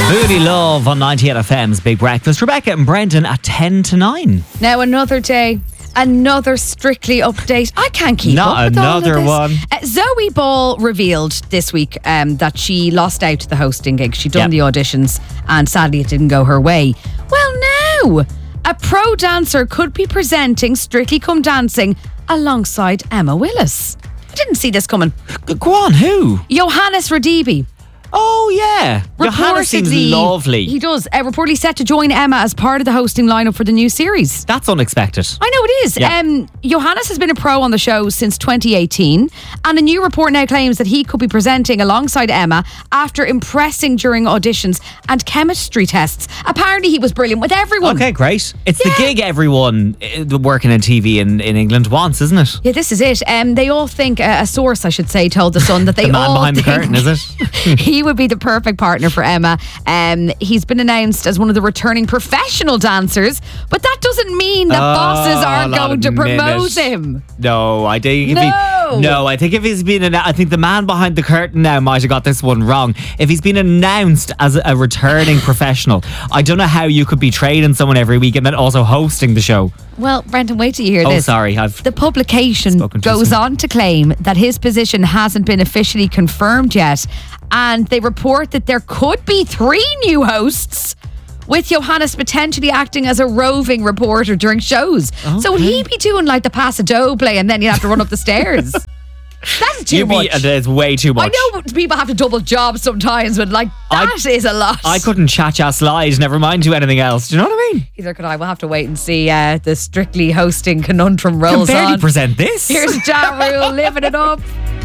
Booty Love on 98 FM's Big Breakfast. Rebecca and Brendan at 10 to 9. Now another day, another Strictly update. I can't keep Not up with another all of this. one. Zoe Ball revealed this week that she lost out to the hosting gig. She'd done the auditions and sadly it didn't go her way. Well, now a pro dancer could be presenting Strictly Come Dancing alongside Emma Willis. I didn't see this coming. Go on, who? Johannes Radibi. Oh, yeah. Johannes seems lovely. He does. Reportedly set to join Emma as part of the hosting lineup for the new series. That's unexpected. I know it is. Yeah. Johannes has been a pro on the show since 2018, and a new report now claims that he could be presenting alongside Emma after impressing during auditions and chemistry tests. Apparently he was brilliant with everyone. Okay, great. It's the gig everyone working in TV in England wants, isn't it? Yeah, this is it. They all think, a source I should say told The Sun, that they The man all behind the think curtain, is it? he would be the perfect partner for Emma. He's been announced as one of the returning professional dancers, but that doesn't mean that bosses are going to promote him. No, I think I think if he's been I think the man behind the curtain now might have got this one wrong. If he's been announced as a returning professional, I don't know how you could be trading someone every week and then also hosting the show. Well, Brendan, wait till you hear this. Oh, sorry. The publication goes on to claim that his position hasn't been officially confirmed yet, and they report that there could be 3 new hosts, with Johannes potentially acting as a roving reporter during shows. Okay. So would he be doing like the pass a dough play and then you'd have to run up the stairs? That's too much. It's way too much. I know people have to double jobs sometimes, but like that is a lot. I couldn't cha-cha slide, never mind do anything else. Do you know what I mean? Either could I. We'll have to wait and see the Strictly hosting conundrum rolls on. Can barely present this. Here's Ja Rule living it up.